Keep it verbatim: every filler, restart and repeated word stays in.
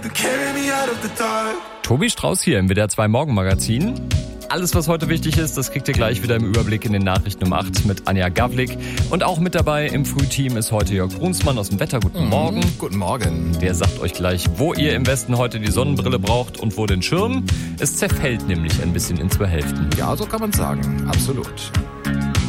Tobi Strauß hier im W D R zwei Morgenmagazin. Alles, was heute wichtig ist, das kriegt ihr gleich wieder im Überblick in den Nachrichten um acht mit Anja Gavlik. Und auch mit dabei im Frühteam ist heute Jörg Brunsmann aus dem Wetter. Guten Morgen. Mm, guten Morgen. Der sagt euch gleich, wo ihr im Westen heute die Sonnenbrille braucht und wo den Schirm. Es zerfällt nämlich ein bisschen in zwei Hälften. Ja, so kann man sagen. Absolut.